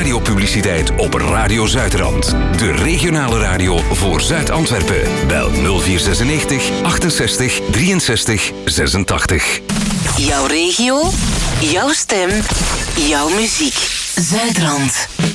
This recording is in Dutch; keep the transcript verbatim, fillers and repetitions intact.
radiopubliciteit op Radio Zuidrand. De regionale radio voor Zuid-Antwerpen. Bel nul vier zesennegentig achtenzestig drieënzestig zesentachtig. Jouw regio, jouw stem, jouw muziek. Zuidrand.